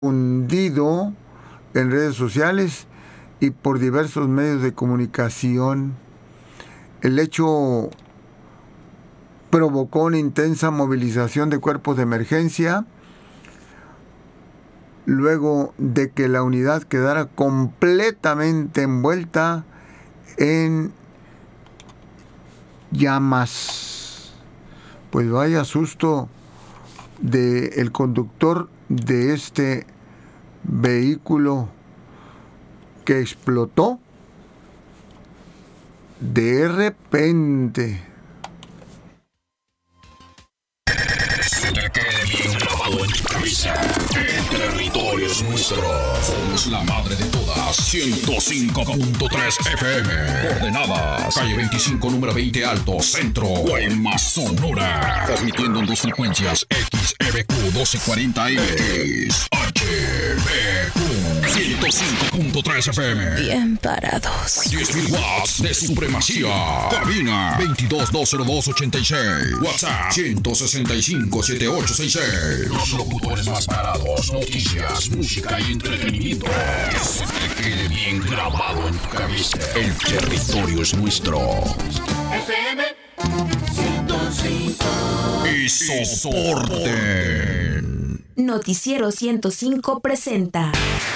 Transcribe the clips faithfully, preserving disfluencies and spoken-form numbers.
Hundido en redes sociales y por diversos medios de comunicación. El hecho provocó una intensa movilización de cuerpos de emergencia luego de que la unidad quedara completamente envuelta en llamas. Pues vaya susto del conductor de este vehículo que explotó de repente. Se te quede bien grabado en tu cabeza. El territorio es nuestro. Somos la madre de todas. ciento cinco punto tres F M. Coordenadas. Calle veinticinco, número veinte Alto, Centro. Guaymas, Sonora. Transmitiendo en dos frecuencias. X E B Q doce cuarenta M. X H B Q ciento cinco punto tres F M. Bien parados. diez mil watts de supremacía. Cabina veintidós dos cero dos ochenta y seis. WhatsApp ciento sesenta y cinco setenta y ocho sesenta y seis. Los locutores más parados. Noticias, música y entretenimiento. Que se te quede bien grabado en tu cabeza. El territorio es nuestro. F M ciento cinco. Y soporten. Noticiero ciento cinco presenta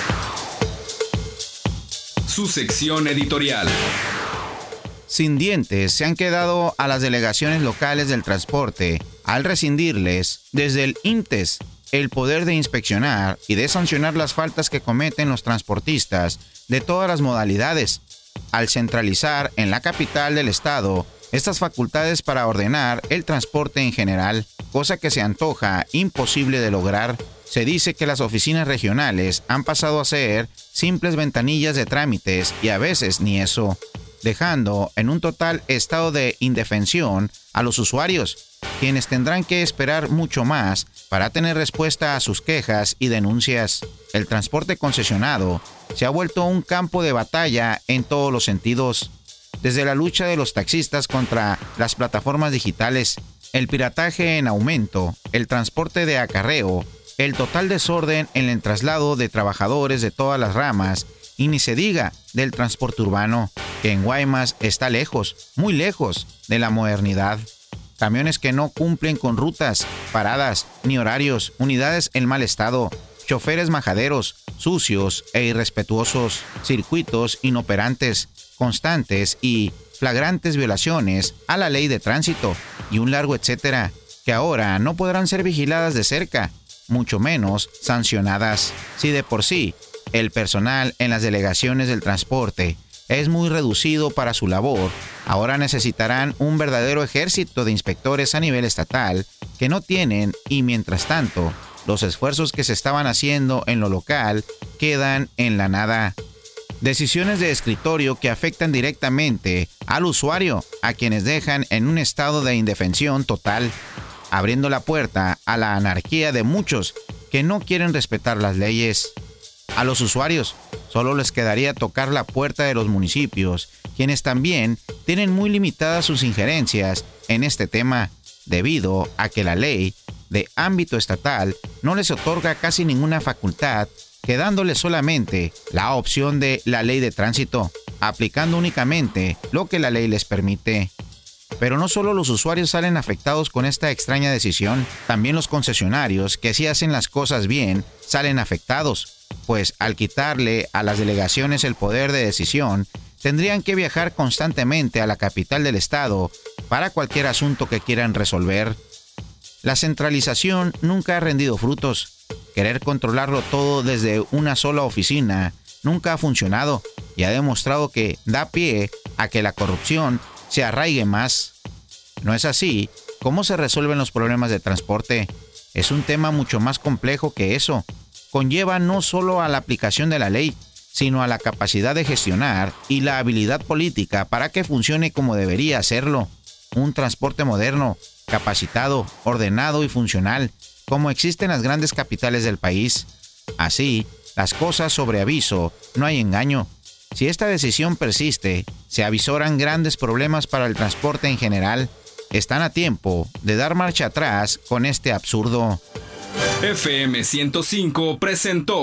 su sección editorial. Sin dientes se han quedado a las delegaciones locales del transporte al rescindirles desde el I N T E S el poder de inspeccionar y de sancionar las faltas que cometen los transportistas de todas las modalidades, al centralizar en la capital del estado estas facultades para ordenar el transporte en general, cosa que se antoja imposible de lograr. Se dice que las oficinas regionales han pasado a ser simples ventanillas de trámites y a veces ni eso, dejando en un total estado de indefensión a los usuarios, quienes tendrán que esperar mucho más para tener respuesta a sus quejas y denuncias. El transporte concesionado se ha vuelto un campo de batalla en todos los sentidos, desde la lucha de los taxistas contra las plataformas digitales, el pirataje en aumento, el transporte de acarreo, el total desorden en el traslado de trabajadores de todas las ramas, y ni se diga del transporte urbano, que en Guaymas está lejos, muy lejos de la modernidad. Camiones que no cumplen con rutas, paradas, ni horarios, unidades en mal estado, choferes majaderos, sucios e irrespetuosos, circuitos inoperantes, constantes y flagrantes violaciones a la ley de tránsito, y un largo etcétera, que ahora no podrán ser vigiladas de cerca, mucho menos sancionadas. Si de por sí el personal en las delegaciones del transporte es muy reducido para su labor, ahora necesitarán un verdadero ejército de inspectores a nivel estatal que no tienen, y mientras tanto, los esfuerzos que se estaban haciendo en lo local quedan en la nada. Decisiones de escritorio que afectan directamente al usuario, a quienes dejan en un estado de indefensión total, abriendo la puerta a la anarquía de muchos que no quieren respetar las leyes. A los usuarios solo les quedaría tocar la puerta de los municipios, quienes también tienen muy limitadas sus injerencias en este tema, debido a que la ley de ámbito estatal no les otorga casi ninguna facultad, quedándoles solamente la opción de la ley de tránsito, aplicando únicamente lo que la ley les permite. Pero no solo los usuarios salen afectados con esta extraña decisión, también los concesionarios, que si hacen las cosas bien, salen afectados, pues al quitarle a las delegaciones el poder de decisión, tendrían que viajar constantemente a la capital del estado para cualquier asunto que quieran resolver. La centralización nunca ha rendido frutos. Querer controlarlo todo desde una sola oficina nunca ha funcionado y ha demostrado que da pie a que la corrupción se arraigue más. No es así como se resuelven los problemas de transporte. Es un tema mucho más complejo que eso. Conlleva no solo a la aplicación de la ley, sino a la capacidad de gestionar y la habilidad política para que funcione como debería hacerlo. Un transporte moderno, capacitado, ordenado y funcional, como existe en las grandes capitales del país. Así, las cosas sobre aviso, no hay engaño. Si esta decisión persiste, se avisoran grandes problemas para el transporte en general. Están a tiempo de dar marcha atrás con este absurdo. F M ciento cinco presentó